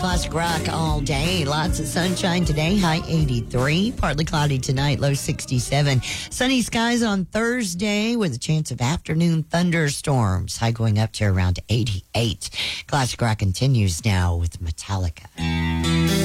Classic rock all day. Lots of sunshine today. High 83. Partly cloudy tonight. Low 67. Sunny skies on Thursday with a chance of afternoon thunderstorms. High going up to around 88. Classic rock continues now with Metallica.